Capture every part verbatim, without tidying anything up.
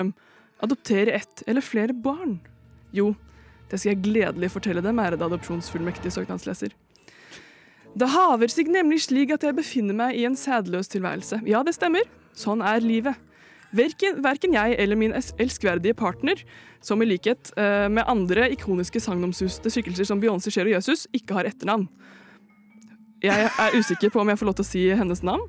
Adoptere ett eller flere barn? Jo, det skal jeg gledelig fortelle dem, ærede adopsjonsfullmektige søknadsleser. Det haver seg nemlig slik at jeg befinner meg i en sædløs tilværelse. Ja, det stemmer. Sånn er livet. Verken, verken jeg eller min elskverdige partner, som i likhet uh, med andre ikoniske sagnomsuste skikkelser som Beyoncé, Cher og Jesus, ikke har etternavn. Jeg er usikker på om jeg får lov til å si hennes navn.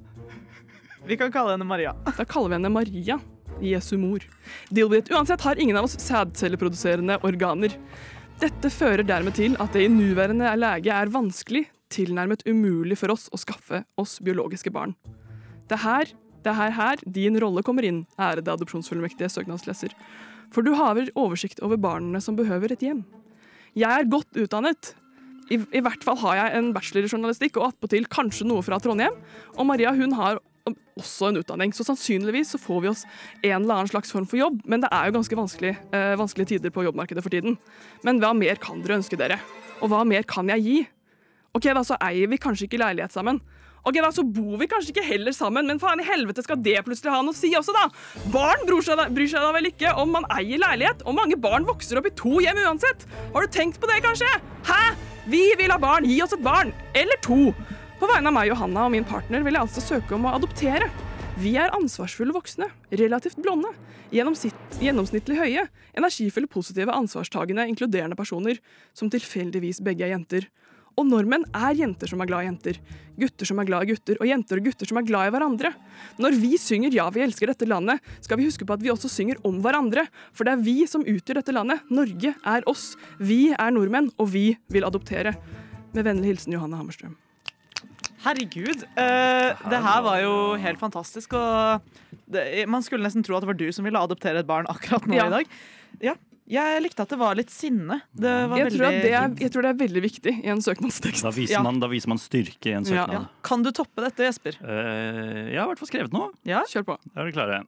Vi kan kalle henne Maria. Da kaller vi henne Maria, Jesu mor. Deal with it. Uansett har ingen av oss sædcelleproduserende organer. Dette fører dermed til at det i nuværende lege er vanskelig, tilnærmet umulig for oss å skaffe oss biologiske barn. Det her, det her her din rolle kommer inn, ærede adopsjonsfullmektige søknadsleser. For du har oversikt over barnene som behøver et hjem. Jeg er godt utdannet. I, i hvert fall har jeg en bachelor i journalistikk og attpåtil kanskje noe fra Trondheim. Og Maria, hun har også en utdanning, så sannsynligvis så får vi oss en eller annen slags form for jobb, men det er jo ganske vanskelig, eh, vanskelige tider på jobbmarkedet for tiden. Men hva mer kan dere ønske dere? Og hva mer kan jeg gi? Ok, da så eier vi kanskje ikke leilighet sammen. Ok, da så bor vi kanskje ikke heller sammen, men faen i helvete skal det plutselig ha noe å si også da? Barn bryr seg, da, bryr seg da vel ikke om man eier leilighet, og mange barn vokser opp i to hjem uansett. Har du tenkt på det kanskje? Hæ? Vi vil ha barn, gi oss et barn, eller to. På vegne av meg, Johanna og min partner vil jeg altså søke om å adoptere. Vi er ansvarsfulle voksne, relativt blonde, gjennomsnittlig høye, energifulle, positive, ansvarstagende, inkluderende personer, som tilfeldigvis begge er jenter. Og nordmenn er jenter som er glad i jenter, gutter som er glad i gutter, og jenter og gutter som er glad i hverandre. Når vi synger «Ja, vi elsker dette landet», skal vi huske på at vi også synger om hverandre, for det er vi som utgjør dette landet. Norge er oss, vi er nordmenn, og vi vil adoptere. Med vennlig hilsen Johanna Hammerstrøm. Herregud, uh, det her var jo helt fantastisk, og det, man skulle nesten tro at det var du som ville adoptere et barn akkurat nå ja. I dag. Ja, jeg likte at det var litt sinne. Det var jeg, veldig tror det er, jeg tror det er veldig viktig i en søknadstekst. Da viser, ja. man, da viser man styrke i en søknad. Ja. Ja. Kan du toppe dette, Jesper? Uh, jeg har i hvert fall skrevet noe. Ja? Kjør på. Er dere klare?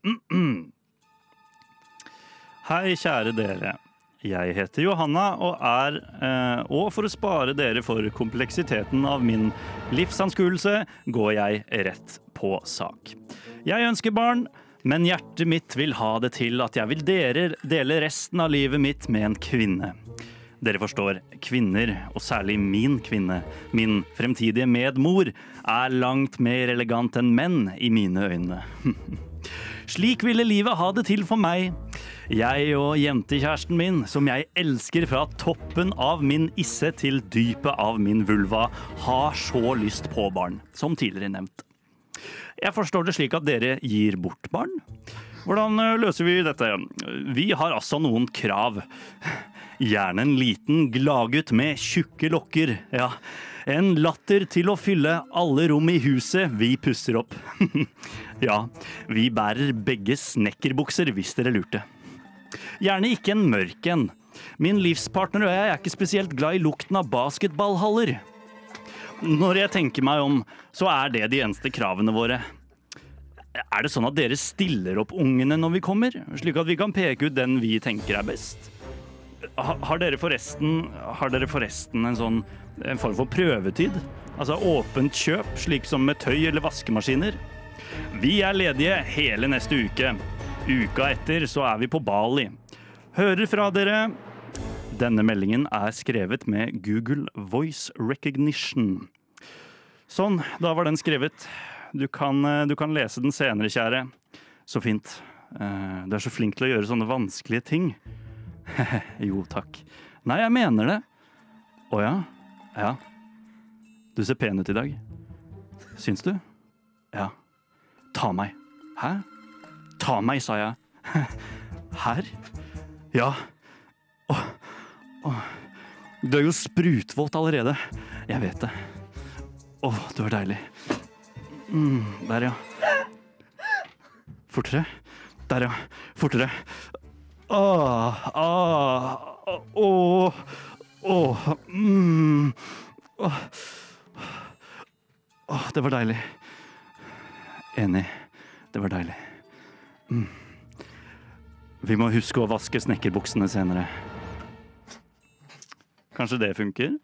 Hei, kjære dere. Jeg heter Johanna, og er, eh, og for å spare dere for kompleksiteten av min livsanskuelse, går jeg rett på sak. Jeg ønsker barn, men hjertet mitt vil ha det til at jeg vil dele, dele resten av livet mitt med en kvinne. Dere forstår, kvinner, og særlig min kvinne, min fremtidige medmor, er langt mer elegant enn menn i mine øyne. Slik ville livet ha det til for meg. Jeg og jentekjæresten min, som jeg elsker fra toppen av min isse til dypet av min vulva, har så lyst på barn, som tidligere nevnt. Jeg forstår det slik at dere gir bort barn. Hvordan løser vi dette? Vi har altså noen krav. Gjerne en liten gladgutt med tjukke lokker, ja. En latter til å fylle alle rom i huset vi pusser opp. Ja, vi bærer begge snekkerbukser hvis dere lurte. Gjerne ikke en mørk en. Min livspartner og jeg er ikke spesielt glad i lukten av basketballhaller. Når jeg tenker meg om, så er det de eneste kravene våre. Er det sånn at dere stiller opp ungene når vi kommer, slik at vi kan peke ut den vi tenker er best? Har dere forresten, har dere forresten en sånn en form for prøvetid? Altså åpent kjøp, slik som med tøy eller vaskemaskiner? Vi er ledige hele neste uke. Uka etter så er vi på Bali. Hører fra dere. Denne meldingen er skrevet med Google Voice Recognition. Sånn, da var den skrevet. Du kan, du kan lese den senere, kjære. Så fint. Du er så flink til å gjøre sånne vanskelige ting. Jo, takk. Nei, jeg mener det. Å ja? Ja. Du ser pen ut i dag. Syns du? Ja. Ta meg. Hæ? Ta meg, sa jeg. Her? Ja. Åh, åh. Du er jo sprutvåt allerede. Jeg vet det. Åh, du er deilig. Mm, der, ja. Fortere. Der, ja. Fortere. Åh, åh, åh, åh, mm, åh, åh, det var deilig. Enig, det var deilig. Mm. Vi må huske å vaske snekkerbuksene senere. Kanskje det funker?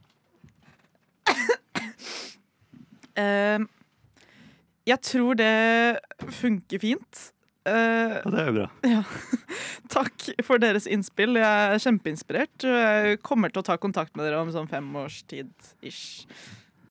Uh, jeg tror det funker fint. Uh, Ja, det er jo bra. ja. Takk for deres innspill. Jeg er kjempeinspirert. Jeg kommer til å ta kontakt med dere om sånn fem års tid ish.